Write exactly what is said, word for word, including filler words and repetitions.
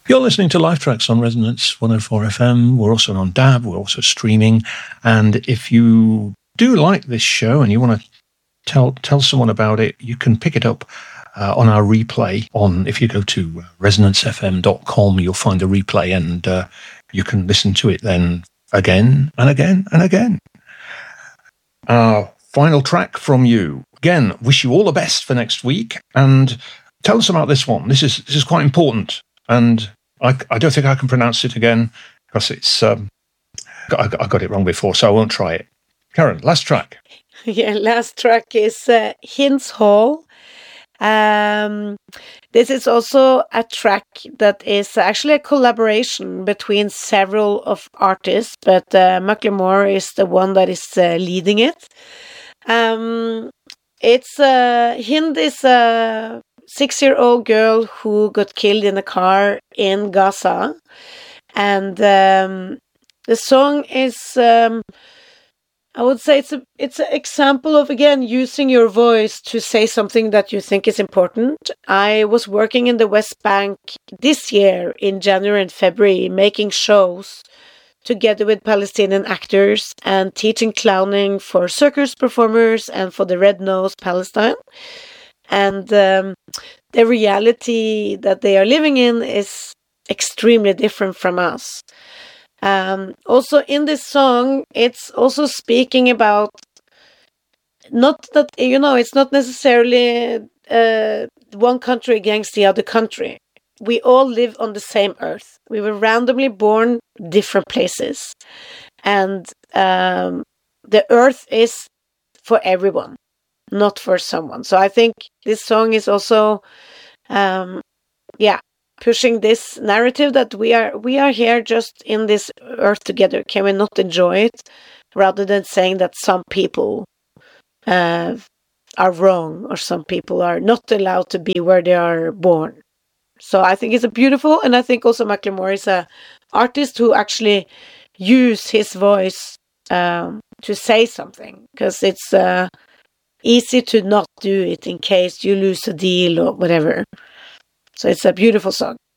You're listening to Live Tracks on Resonance one oh four F M. We're also on D A B. We're also streaming. And if you do like this show and you want to tell tell someone about it, you can pick it up uh, on our replay. On if you go to resonance f m dot com, you'll find the replay, and uh, you can listen to it then again and again and again. Our final track from you. Again, wish you all the best for next week, and tell us about this one. This is this is quite important, and I, I don't think I can pronounce it again because it's um, I, I got it wrong before, so I won't try it. Karen, last track. Yeah, last track is uh, Hinds Hall. Um, this is also a track that is actually a collaboration between several of artists, but uh, Macklemore is the one that is uh, leading it. Um, it's uh, Hind is a six-year-old girl who got killed in a car in Gaza, and um, the song is, um, I would say, it's a it's an example of again using your voice to say something that you think is important. I was working in the West Bank this year in January and February, making shows together with Palestinian actors and teaching clowning for circus performers and for the Red Nose Palestine. And um, the reality that they are living in is extremely different from us. Um, also in this song, it's also speaking about not that, you know, it's not necessarily uh, one country against the other country. We all live on the same earth. We were randomly born different places. And um, the earth is for everyone, not for someone. So I think this song is also, um, yeah, pushing this narrative that we are we are here just in this earth together. Can we not enjoy it, rather than saying that some people uh, are wrong or some people are not allowed to be where they are born. So I think it's a beautiful, and I think also Macklemore is a artist who actually use his voice um, to say something, because it's uh, easy to not do it in case you lose a deal or whatever. So it's a beautiful song.